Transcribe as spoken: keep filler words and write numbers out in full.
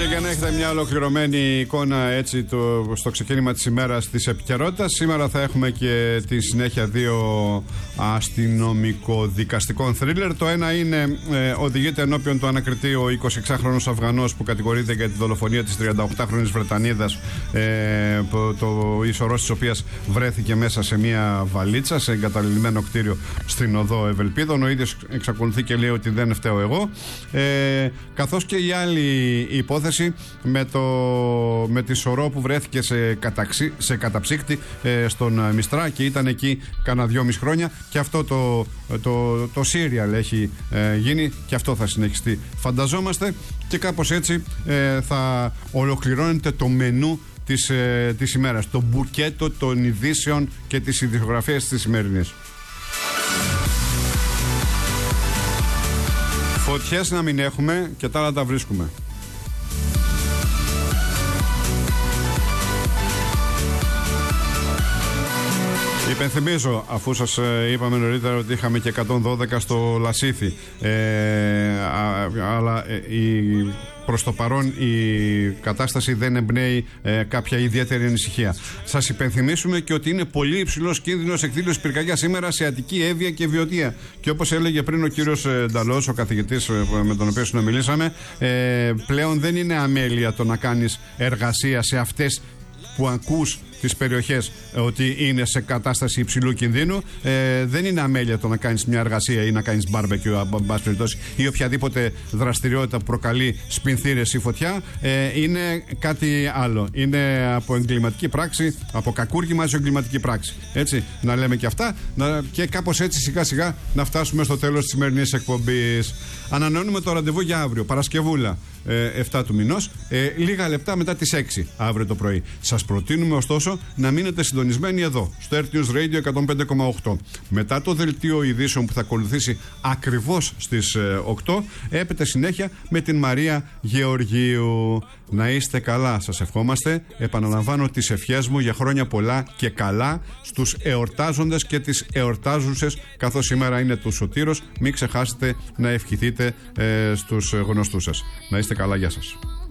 Και για να έχετε μια ολοκληρωμένη εικόνα έτσι το, στο ξεκίνημα της ημέρας της επικαιρότητας, σήμερα θα έχουμε και τη συνέχεια δύο αστυνομικο-δικαστικών θρίλερ. Το ένα είναι ε, οδηγείται ενώπιον του ανακριτή ο εικοσιεξάχρονος Αφγανός που κατηγορείται για τη δολοφονία της τριανταοκτάχρονης Βρετανίδας, ε, το ισορρός της οποίας βρέθηκε μέσα σε μια βαλίτσα σε εγκαταλειμμένο κτίριο στην οδό Ευελπίδων. Ο ίδιος εξακολουθεί και λέει ότι δεν φταίω εγώ, ε, καθώς και η άλλη υπόθεση με, το, με τη σωρό που βρέθηκε σε, καταξι, σε καταψύκτη ε, στον Μιστρά και ήταν εκεί κάνα δυόμιση χρόνια, και αυτό το, το, το, το serial έχει ε, γίνει και αυτό θα συνεχιστεί, φανταζόμαστε, και κάπως έτσι ε, θα ολοκληρώνεται το μενού της, ε, της ημέρας, το μπουκέτο των ειδήσεων και της ειδησιογραφίας της σημερινής. Φωτιές να μην έχουμε και τα άλλα τα βρίσκουμε. Υπενθυμίζω, αφού σας είπαμε νωρίτερα ότι είχαμε και εκατόν δώδεκα στο Λασίθι, ε, α, αλλά ε, η, προς το παρόν η κατάσταση δεν εμπνέει ε, κάποια ιδιαίτερη ανησυχία. Σας υπενθυμίσουμε και ότι είναι πολύ υψηλός κίνδυνος εκδήλωσης πυρκαγιάς σήμερα σε Αττική, Εύβοια και Βιωτία. Και όπως έλεγε πριν ο κύριος Νταλός, ο καθηγητής με τον οποίο συνομιλήσαμε, ε, πλέον δεν είναι αμέλεια το να κάνεις εργασία σε αυτές που ακούς τις περιοχές ότι είναι σε κατάσταση υψηλού κινδύνου. Ε, δεν είναι αμέλεια το να κάνεις μια εργασία ή να κάνεις μπάρμπεκιου ή οποιαδήποτε δραστηριότητα που προκαλεί σπινθήρες ή φωτιά. Ε, είναι κάτι άλλο. Είναι από εγκληματική πράξη, από κακούργημα σε εγκληματική πράξη. Έτσι, να λέμε και αυτά, να, και κάπως έτσι σιγά σιγά να φτάσουμε στο τέλος της σημερινής εκπομπής. Ανανεώνουμε το ραντεβού για αύριο, Παρασκευούλα, ε, εφτά του μηνός, ε, λίγα λεπτά μετά τις έξι αύριο το πρωί. Σας προτείνουμε ωστόσο να μείνετε συντονισμένοι εδώ, στο Earth News Radio εκατόν πέντε κόμμα οκτώ. Μετά το δελτίο ειδήσεων που θα ακολουθήσει ακριβώς στις οκτώ, έπεται συνέχεια με την Μαρία Γεωργίου. Να είστε καλά, σας ευχόμαστε. Επαναλαμβάνω τις ευχές μου για χρόνια πολλά και καλά στους εορτάζοντες και τις εορτάζουσες, καθώς σήμερα είναι του Σωτήρος. Μην ξεχάσετε να ευχηθείτε ε, στους γνωστούς σας. Να είστε καλά, γεια σας.